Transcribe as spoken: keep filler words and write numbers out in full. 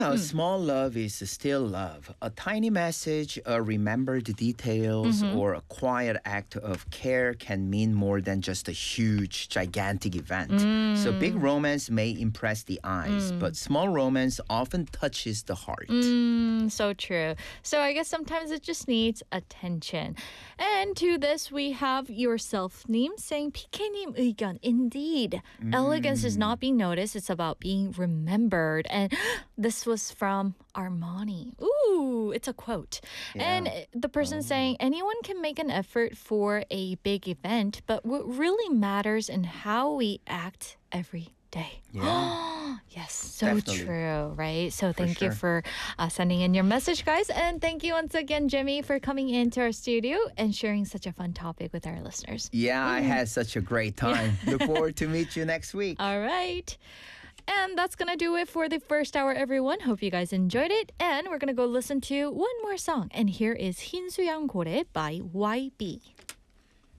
A small love is still love. A tiny message, a remembered details, Mm-hmm. or a quiet act of care can mean more than just a huge, gigantic event. So big Mm. romance may impress the eyes, but small romance often touches the heart. Mm, so true. So I guess sometimes it just needs attention. And to this, we have yourself name saying 피케님 의견. Indeed, elegance is not being noticed. It's about being remembered. And this was from Armani. Ooh, it's a quote. And Yeah. the person saying anyone can make an effort for a big event, but what really matters in how we act every day. Yeah. Yes, so Definitely. true, right? So thank you sure. for uh, sending in your message, guys. And thank you once again, Jimmy, for coming into our studio and sharing such a fun topic with our listeners. Yeah, I had such a great time. Look forward to meet you next week. All right. And that's going to do it for the first hour, everyone. Hope you guys enjoyed it. And we're going to go listen to one more song. And here is 흰수염 고래 by Y B.